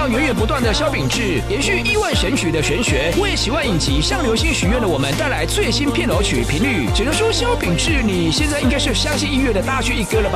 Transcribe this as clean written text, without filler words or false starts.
望源源不断的萧秉治，延续亿万神曲的玄学，为喜欢影集向流星许愿的我们带来最新片头曲频率。只能说萧秉治，你现在应该是相信音乐的大剧一哥了吧？